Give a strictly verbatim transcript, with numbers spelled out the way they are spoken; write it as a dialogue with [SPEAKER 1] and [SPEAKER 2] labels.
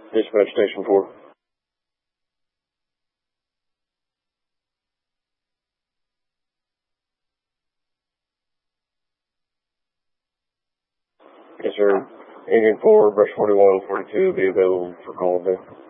[SPEAKER 1] Dispatch Station four. Yes, sir. Agent four, Brush forty-one, forty-two will be available for call today.